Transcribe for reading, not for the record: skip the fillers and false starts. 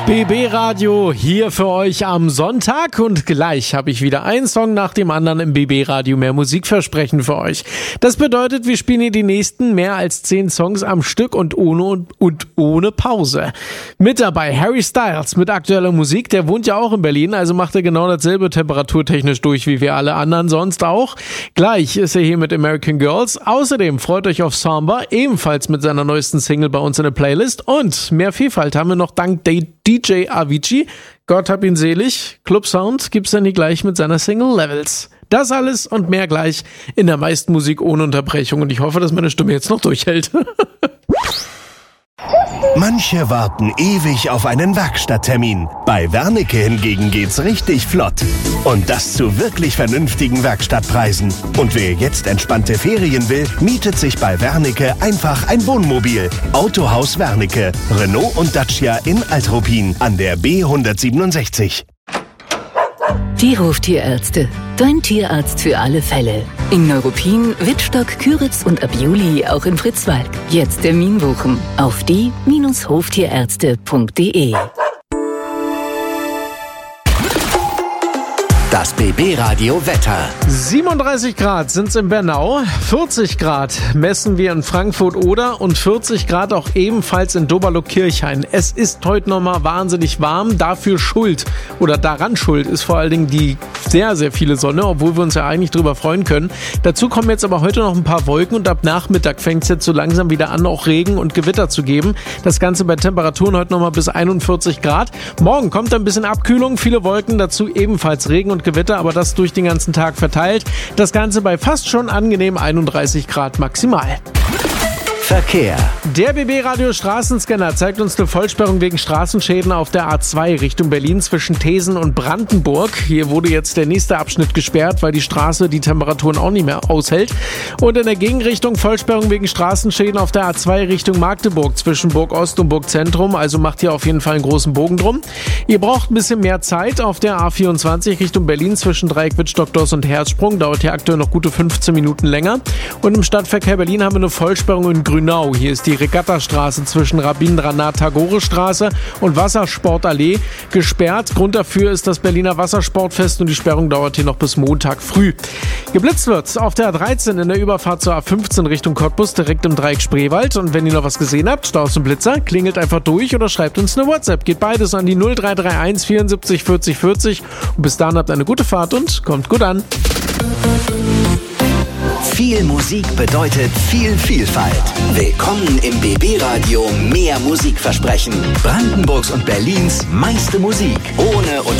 BB Radio hier für euch am Sonntag und gleich habe ich wieder einen Song nach dem anderen im BB Radio mehr Musikversprechen für euch. Das bedeutet, wir spielen hier die nächsten mehr als 10 Songs am Stück und ohne Pause. Mit dabei Harry Styles mit aktueller Musik, der wohnt ja auch in Berlin, also macht er genau dasselbe temperaturtechnisch durch wie wir alle anderen sonst auch. Gleich ist er hier mit American Girls. Außerdem freut euch auf Samba, ebenfalls mit seiner neuesten Single bei uns in der Playlist und mehr Vielfalt haben wir noch dank DJ Avicii, Gott hab ihn selig, Club Sound gibt's dann hier gleich mit seiner Single Levels. Das alles und mehr gleich in der meisten Musik ohne Unterbrechung und ich hoffe, dass meine Stimme jetzt noch durchhält. Manche warten ewig auf einen Werkstatttermin. Bei Wernicke hingegen geht's richtig flott. Und das zu wirklich vernünftigen Werkstattpreisen. Und wer jetzt entspannte Ferien will, mietet sich bei Wernicke einfach ein Wohnmobil. Autohaus Wernicke, Renault und Dacia in Altruppin an der B167. Die Hoftierärzte. Dein Tierarzt für alle Fälle. In Neuruppin, Wittstock, Küritz und ab Juli auch in Fritzwalk. Jetzt Termin buchen auf die-hoftierärzte.de. Das BB Radio Wetter. 37 Grad sind's in Bernau, 40 Grad messen wir in Frankfurt-Oder und 40 Grad auch ebenfalls in Doberlo-Kirchhain. Es ist heute nochmal wahnsinnig warm, dafür daran schuld ist vor allen Dingen die sehr, sehr viele Sonne, obwohl wir uns ja eigentlich drüber freuen können. Dazu kommen jetzt aber heute noch ein paar Wolken und ab Nachmittag fängt es jetzt so langsam wieder an, auch Regen und Gewitter zu geben. Das Ganze bei Temperaturen heute nochmal bis 41 Grad. Morgen kommt ein bisschen Abkühlung, viele Wolken, dazu ebenfalls Regen und Gewitter, aber das durch den ganzen Tag verteilt. Das Ganze bei fast schon angenehm 31 Grad maximal. Verkehr. Der BB Radio Straßenscanner zeigt uns eine Vollsperrung wegen Straßenschäden auf der A2 Richtung Berlin zwischen Thesen und Brandenburg. Hier wurde jetzt der nächste Abschnitt gesperrt, weil die Straße die Temperaturen auch nicht mehr aushält. Und in der Gegenrichtung Vollsperrung wegen Straßenschäden auf der A2 Richtung Magdeburg zwischen Burg Ost und Burg Zentrum. Also macht hier auf jeden Fall einen großen Bogen drum. Ihr braucht ein bisschen mehr Zeit auf der A24 Richtung Berlin zwischen Dreieck Wittstock-Doss und Herzsprung. Dauert hier aktuell noch gute 15 Minuten länger. Und im Stadtverkehr Berlin haben wir eine Vollsperrung in Grünau. Hier ist die Regattastraße zwischen Rabindranath-Tagore-Straße und Wassersportallee gesperrt. Grund dafür ist das Berliner Wassersportfest und die Sperrung dauert hier noch bis Montag früh. Geblitzt wird auf der A13 in der Überfahrt zur A15 Richtung Cottbus direkt im Dreieck Spreewald. Und wenn ihr noch was gesehen habt, Staus und Blitzer, klingelt einfach durch oder schreibt uns eine WhatsApp. Geht beides an die 0331 74 40 40. Und bis dahin habt eine gute Fahrt und kommt gut an. Viel Musik bedeutet viel Vielfalt. Willkommen im BB Radio mehr Musikversprechen. Brandenburgs und Berlins meiste Musik ohne